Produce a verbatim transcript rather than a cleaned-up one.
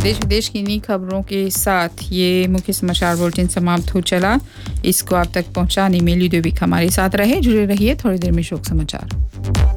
देश विदेश की इन्हीं खबरों के साथ ये मुख्य समाचार बुलेटिन समाप्त हो चला। इसको आप तक पहुंचाने में लीडो भी हमारे साथ रहे। जुड़े रहिए, थोड़ी देर में शोक समाचार।